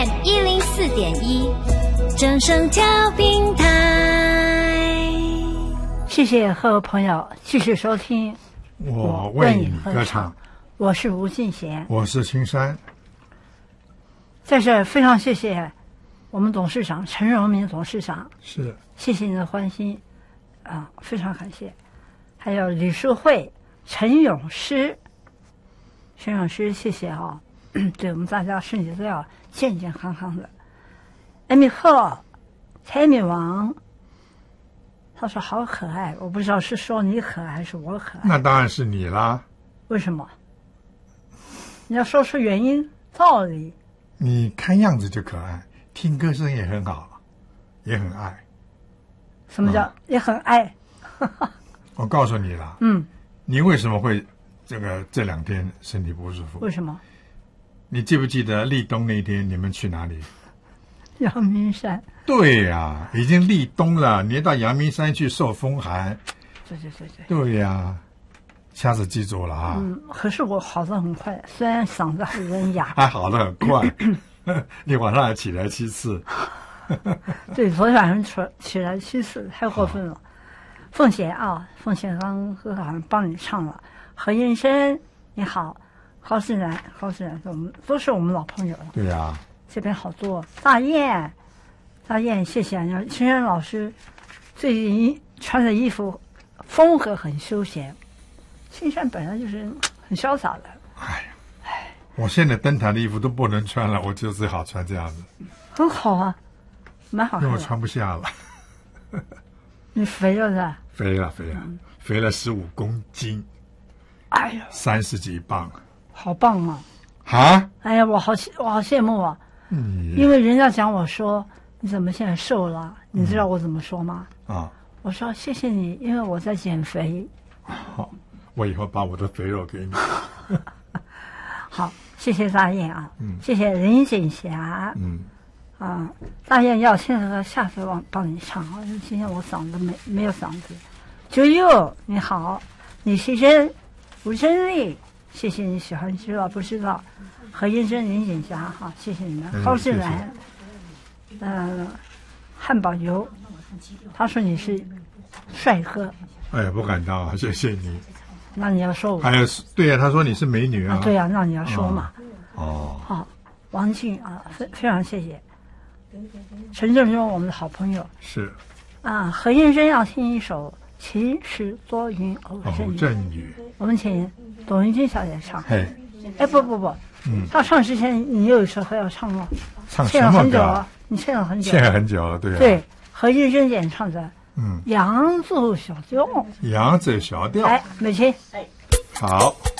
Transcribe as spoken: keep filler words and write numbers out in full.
一零四点一，正声调频台。 谢谢各位朋友继续收听我为你歌唱， 我是吴敬贤， 我是青山。 在这非常谢谢我们董事长陈荣明董事长， 是谢谢你的关心啊，非常感谢。还有李淑慧、陈永诗、陈永诗，谢谢啊，对我们大家身体都要健健康康的。艾米克、蔡米王，他说好可爱，我不知道是说你可爱还是我可爱。 那当然是你啦。 为什么？你要说出原因道理。 你看样子就可爱，听歌声也很好，也很爱。 什么叫、嗯、也很爱？ 我告诉你了， 嗯， 你为什么会这个这两天身体不舒服？ 为什么？ 你记不记得立冬那天你们去哪里？ 阳明山。 对呀、啊，已经立冬了，你到阳明山去受风寒。 对对对对。 对呀、啊，下次记住了啊。 嗯，可是我好得很快，虽然嗓子还有点哑。 还好得很快。你晚上还起来七次。 对，昨天晚上起起来七次，太过分了。凤姐啊，凤姐刚刚好像帮你唱了。何燕生，你好，高志然，高志然，我们都是我们老朋友了。 对呀、啊， 这边好多。大雁，大雁，谢谢你。青山老师最近穿的衣服风格很休闲，青山本来就是很潇洒的。 哎呀，哎，我现在登坛的衣服都不能穿了，我就只好穿这样子。 很好啊，蛮好看的。 因为我穿不下了。 你肥了的？ 肥了，肥了，嗯、肥了十五公斤。 哎呀， 三十几磅， 好棒啊！ 啊！ 哎呀，我好我好羡慕啊！ 嗯， 因为人家讲我说你怎么现在瘦了？你知道我怎么说吗？ 啊、嗯， 我说谢谢你，因为我在减肥。 好，我以后把我的肥肉给你。 好，谢谢大雁啊！ 嗯， 谢谢林锦霞。 嗯。 啊，大雁要现在下次帮帮你唱啊，因为今天我嗓子没没有嗓子。九六你好，李希珍、吴真丽，谢谢你喜欢知道不知道？何燕珍、林锦霞哈，谢谢你们。 嗯、 高志兰，嗯、呃，汉堡油，他说你是帅哥。 哎，不敢当啊，谢谢你。 那你要说我。 还有对呀、啊，他说你是美女啊。 啊对呀、啊，那你要说嘛。 哦。 好、哦，王静啊，非非常谢谢。陈正中，我们的好朋友是啊。何燕珍要听一首《晴时多云偶阵雨》，我们请董云君小姐唱。 嘿， 哎，不不不，嗯，她唱之前你有一首歌要唱吗？ 唱什么歌？ 你欠了很久， 欠了很久了，对啊。 对，何燕珍演唱的， 嗯， 扬州小调， 扬州小调。 哎，美琴， 好。